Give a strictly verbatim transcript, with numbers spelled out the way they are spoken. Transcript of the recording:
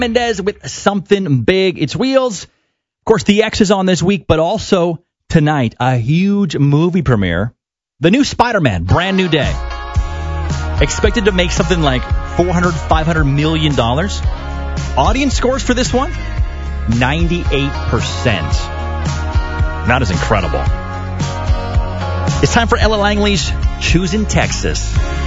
Mendes with Something Big. It's Wheels. Of course, The X is on this week, but also tonight, a huge movie premiere. The new Spider-Man, brand new day. Expected to make something like four hundred, five hundred million dollars. Audience scores for this one, ninety-eight percent. That is incredible. It's time for Ella Langley's Choosing Texas.